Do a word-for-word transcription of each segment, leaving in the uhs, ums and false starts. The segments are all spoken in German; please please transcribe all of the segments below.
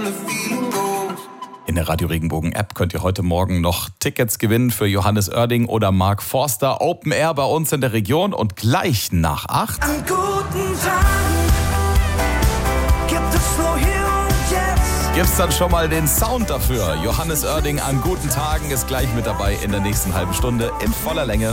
In der Radio Regenbogen App könnt ihr heute Morgen noch Tickets gewinnen für Johannes Oerding oder Mark Forster. Open Air bei uns in der Region und gleich nach acht. An guten Tagen gibt es nur hier und jetzt. Gibt's dann schon mal den Sound dafür. Johannes Oerding an guten Tagen ist gleich mit dabei in der nächsten halben Stunde in voller Länge.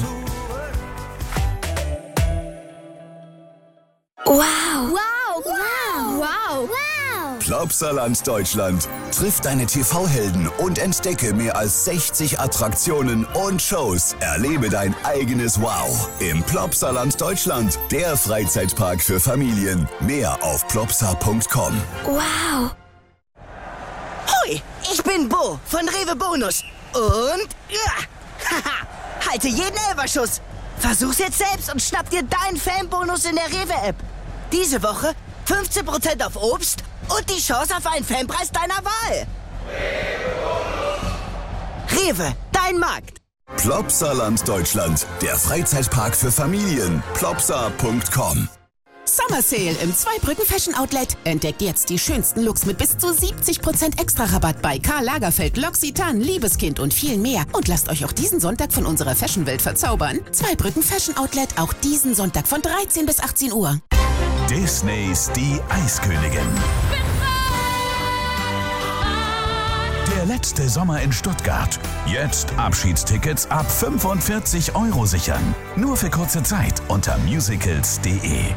Wow. Wow. Wow. Wow. Wow. Plopsaland Deutschland. Triff deine T V-Helden und entdecke mehr als sechzig Attraktionen und Shows. Erlebe dein eigenes Wow im Plopsaland Deutschland. Der Freizeitpark für Familien. Mehr auf plopsa punkt com. Wow. Hoi, ich bin Bo von Rewe Bonus. Und ja, haha, halte jeden Elferschuss. Versuch's jetzt selbst und schnapp dir deinen Fanbonus in der Rewe-App. Diese Woche fünfzehn Prozent auf Obst und die Chance auf einen Fanpreis deiner Wahl. Rewe, dein Markt. Plopsaland Deutschland. Der Freizeitpark für Familien. plopsa punkt com. Summer Sale im Zweibrücken Fashion Outlet. Entdeckt jetzt die schönsten Looks mit bis zu siebzig Prozent extra Rabatt bei Karl Lagerfeld, L'Occitane, Liebeskind und viel mehr. Und lasst euch auch diesen Sonntag von unserer Fashion-Welt verzaubern. Zweibrücken Fashion Outlet, auch diesen Sonntag von dreizehn bis achtzehn Uhr. Disneys Die Eiskönigin. Der letzte Sommer in Stuttgart. Jetzt Abschiedstickets ab fünfundvierzig Euro sichern. Nur für kurze Zeit unter musicals punkt de.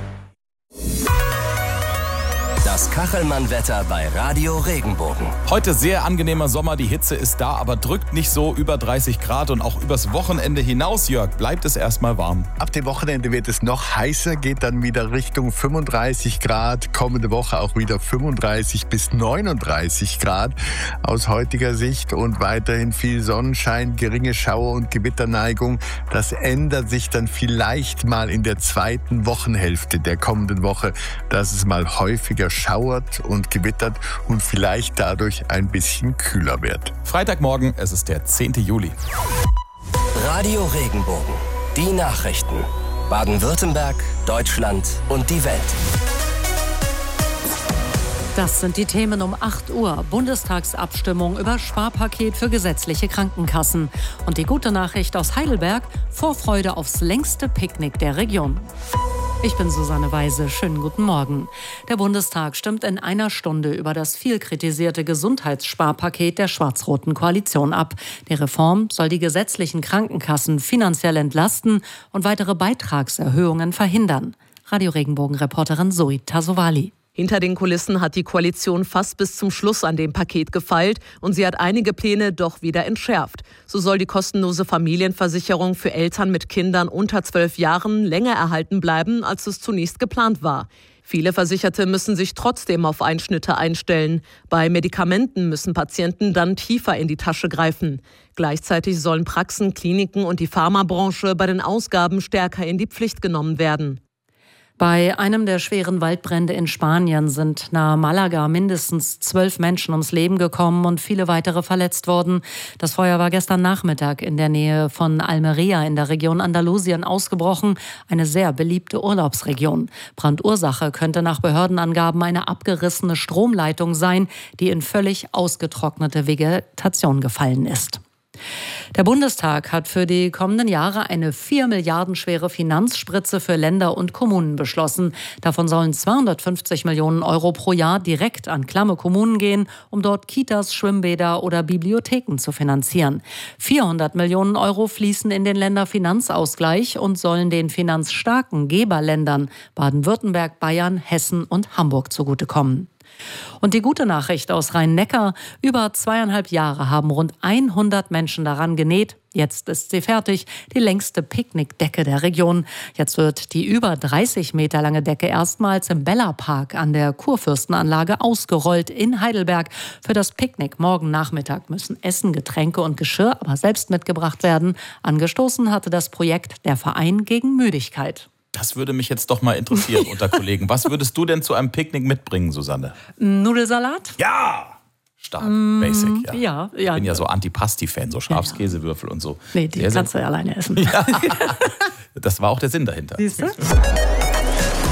Das Kachelmann-Wetter bei Radio Regenbogen. Heute sehr angenehmer Sommer, die Hitze ist da, aber drückt nicht so über dreißig Grad und auch übers Wochenende hinaus, Jörg, bleibt es erstmal warm. Ab dem Wochenende wird es noch heißer, geht dann wieder Richtung fünfunddreißig Grad. Kommende Woche auch wieder fünfunddreißig bis neununddreißig Grad aus heutiger Sicht und weiterhin viel Sonnenschein, geringe Schauer- und Gewitterneigung. Das ändert sich dann vielleicht mal in der zweiten Wochenhälfte der kommenden Woche, dass es mal häufiger schauert und gewittert und vielleicht dadurch ein bisschen kühler wird. Freitagmorgen, es ist der zehnten Juli. Radio Regenbogen. Die Nachrichten. Baden-Württemberg, Deutschland und die Welt. Das sind die Themen um acht Uhr. Bundestagsabstimmung über Sparpaket für gesetzliche Krankenkassen. Und die gute Nachricht aus Heidelberg: Vorfreude aufs längste Picknick der Region. Ich bin Susanne Weise. Schönen guten Morgen. Der Bundestag stimmt in einer Stunde über das viel kritisierte Gesundheitssparpaket der schwarz-roten Koalition ab. Die Reform soll die gesetzlichen Krankenkassen finanziell entlasten und weitere Beitragserhöhungen verhindern. Radio Regenbogen-Reporterin Zoe Tasovali. Hinter den Kulissen hat die Koalition fast bis zum Schluss an dem Paket gefeilt und sie hat einige Pläne doch wieder entschärft. So soll die kostenlose Familienversicherung für Eltern mit Kindern unter zwölf Jahren länger erhalten bleiben, als es zunächst geplant war. Viele Versicherte müssen sich trotzdem auf Einschnitte einstellen. Bei Medikamenten müssen Patienten dann tiefer in die Tasche greifen. Gleichzeitig sollen Praxen, Kliniken und die Pharmabranche bei den Ausgaben stärker in die Pflicht genommen werden. Bei einem der schweren Waldbrände in Spanien sind nahe Malaga mindestens zwölf Menschen ums Leben gekommen und viele weitere verletzt worden. Das Feuer war gestern Nachmittag in der Nähe von Almería in der Region Andalusien ausgebrochen, eine sehr beliebte Urlaubsregion. Brandursache könnte nach Behördenangaben eine abgerissene Stromleitung sein, die in völlig ausgetrocknete Vegetation gefallen ist. Der Bundestag hat für die kommenden Jahre eine vier Milliarden schwere Finanzspritze für Länder und Kommunen beschlossen. Davon sollen zweihundertfünfzig Millionen Euro pro Jahr direkt an klamme Kommunen gehen, um dort Kitas, Schwimmbäder oder Bibliotheken zu finanzieren. vierhundert Millionen Euro fließen in den Länderfinanzausgleich und sollen den finanzstarken Geberländern Baden-Württemberg, Bayern, Hessen und Hamburg zugutekommen. Und die gute Nachricht aus Rhein-Neckar: Über zweieinhalb Jahre haben rund hundert Menschen daran genäht. Jetzt ist sie fertig, die längste Picknickdecke der Region. Jetzt wird die über dreißig Meter lange Decke erstmals im Bella-Park an der Kurfürstenanlage ausgerollt in Heidelberg. Für das Picknick morgen Nachmittag müssen Essen, Getränke und Geschirr aber selbst mitgebracht werden. Angestoßen hatte das Projekt der Verein gegen Müdigkeit. Das würde mich jetzt doch mal interessieren unter Kollegen. Was würdest du denn zu einem Picknick mitbringen, Susanne? Nudelsalat? Ja! Stark, mm, basic. Ja. Ja, ja. Ich bin ja so Antipasti-Fan, so Schafskäsewürfel und so. Nee, die sehr, kannst sehr... du ja alleine essen. Ja. Das war auch der Sinn dahinter. Siehst du?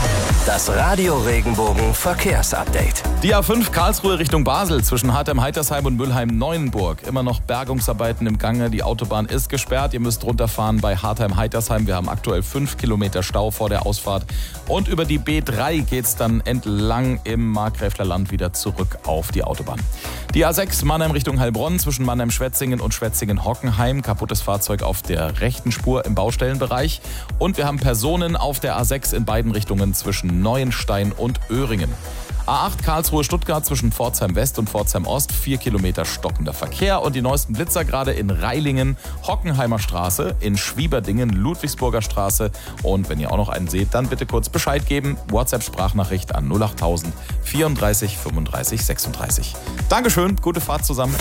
Das Radio Regenbogen Verkehrsupdate. Die A fünf Karlsruhe Richtung Basel zwischen Hartheim-Heitersheim und Mülheim-Neuenburg. Immer noch Bergungsarbeiten im Gange. Die Autobahn ist gesperrt. Ihr müsst runterfahren bei Hartheim-Heitersheim. Wir haben aktuell fünf Kilometer Stau vor der Ausfahrt. Und über die B drei geht's dann entlang im Markgräflerland wieder zurück auf die Autobahn. Die A sechs Mannheim Richtung Heilbronn zwischen Mannheim-Schwetzingen und Schwetzingen-Hockenheim. Kaputtes Fahrzeug auf der rechten Spur im Baustellenbereich. Und wir haben Personen auf der A sechs in beiden Richtungen zwischen Neuenstein und Öhringen. A acht Karlsruhe-Stuttgart zwischen Pforzheim West und Pforzheim Ost, vier Kilometer stockender Verkehr. Und die neuesten Blitzer gerade in Reilingen, Hockenheimer Straße, in Schwieberdingen, Ludwigsburger Straße. Und wenn ihr auch noch einen seht, dann bitte kurz Bescheid geben. WhatsApp-Sprachnachricht an null achttausend vierunddreißig fünfunddreißig sechsunddreißig. Dankeschön, gute Fahrt zusammen.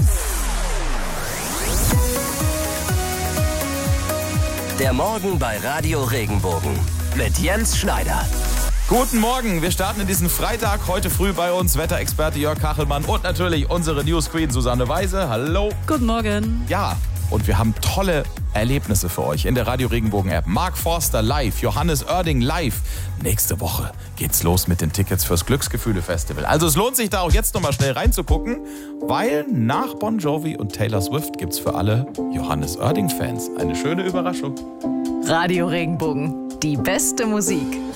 Der Morgen bei Radio Regenbogen mit Jens Schneider. Guten Morgen, wir starten in diesen Freitag. Heute früh bei uns Wetterexperte Jörg Kachelmann und natürlich unsere Newsqueen Susanne Weise. Hallo. Guten Morgen. Ja, und wir haben tolle Erlebnisse für euch in der Radio Regenbogen App. Mark Forster live, Johannes Oerding live. Nächste Woche geht's los mit den Tickets fürs Glücksgefühle Festival. Also es lohnt sich da auch jetzt nochmal schnell reinzugucken, weil nach Bon Jovi und Taylor Swift gibt's für alle Johannes Oerding Fans eine schöne Überraschung. Radio Regenbogen, die beste Musik.